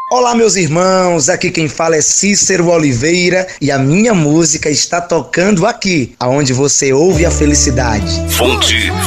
Olá, meus irmãos, aqui quem fala é Cícero Oliveira e a minha música está tocando aqui, aonde você ouve a felicidade. Fonte